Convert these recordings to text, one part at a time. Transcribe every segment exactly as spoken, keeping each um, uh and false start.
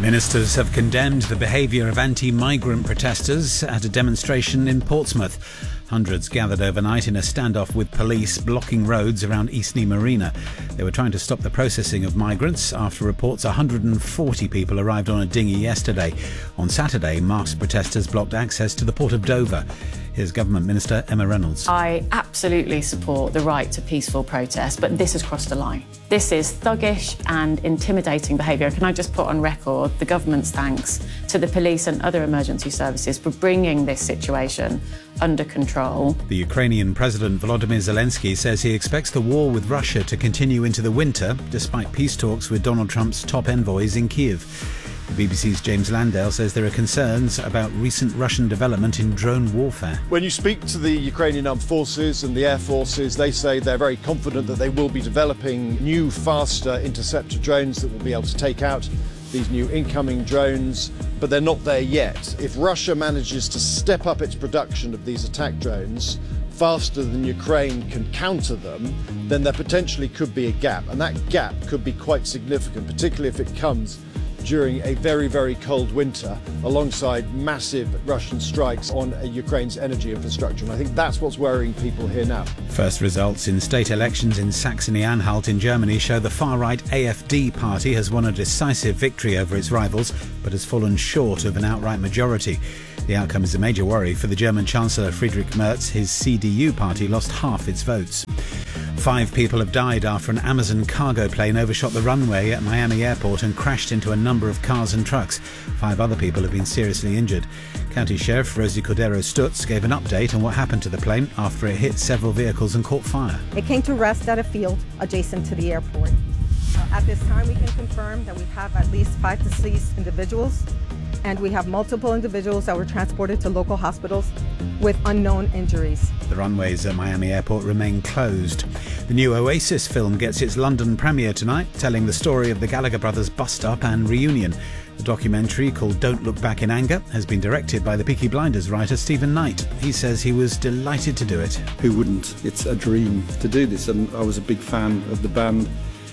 Ministers have condemned the behaviour of anti-migrant protesters at a demonstration in Portsmouth. Hundreds gathered overnight in a standoff with police blocking roads around Eastney Marina. They were trying to stop the processing of migrants after reports one hundred forty people arrived on a dinghy yesterday. On Saturday, masked protesters blocked access to the port of Dover. Here's Government Minister Emma Reynolds. I absolutely support the right to peaceful protest, but this has crossed a line. This is thuggish and intimidating behaviour. Can I just put on record the government's thanks to the police and other emergency services for bringing this situation under control. The Ukrainian President Volodymyr Zelensky says he expects the war with Russia to continue into the winter, despite peace talks with Donald Trump's top envoys in Kyiv. The B B C's James Landale says there are concerns about recent Russian development in drone warfare. When you speak to the Ukrainian armed forces and the air forces, they say they're very confident that they will be developing new, faster interceptor drones that will be able to take out these new incoming drones, but they're not there yet. If Russia manages to step up its production of these attack drones faster than Ukraine can counter them, then there potentially could be a gap, and that gap could be quite significant, particularly if it comes during a very, very cold winter alongside massive Russian strikes on Ukraine's energy infrastructure. And I think that's what's worrying people here now. First results in state elections in Saxony-Anhalt in Germany show the far-right A F D party has won a decisive victory over its rivals, but has fallen short of an outright majority. The outcome is a major worry for the German Chancellor Friedrich Merz. His C D U party lost half its votes. Five people have died after an Amazon cargo plane overshot the runway at Miami Airport and crashed into a number of cars and trucks. Five other people have been seriously injured. County Sheriff Rosie Cordero Stutz gave an update on what happened to the plane after it hit several vehicles and caught fire. It came to rest at a field adjacent to the airport. Uh, at this time, we can confirm that we have at least five deceased individuals, and we have multiple individuals that were transported to local hospitals with unknown injuries. The runways at Miami Airport remain closed. The new Oasis film gets its London premiere tonight, telling the story of the Gallagher brothers bust-up and reunion. The documentary, called Don't Look Back in Anger, has been directed by the Peaky Blinders writer Stephen Knight. He says he was delighted to do it. Who wouldn't? It's a dream to do this, and I was a big fan of the band.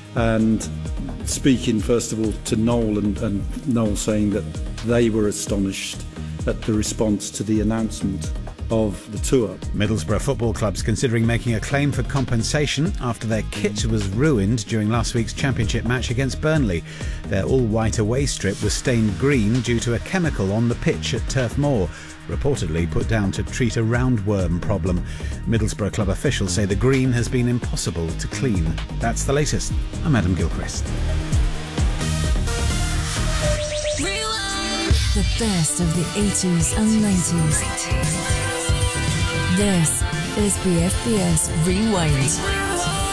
And speaking first of all to Noel, and, and Noel saying that they were astonished at the response to the announcement of the tour. Middlesbrough Football Club's considering making a claim for compensation after their kit was ruined during last week's championship match against Burnley. Their all-white away strip was stained green due to a chemical on the pitch at Turf Moor, reportedly put down to treat a roundworm problem. Middlesbrough club officials say the green has been impossible to clean. That's the latest. I'm Adam Gilchrist. The best of the eighties and nineties. This is B F B S Rewind.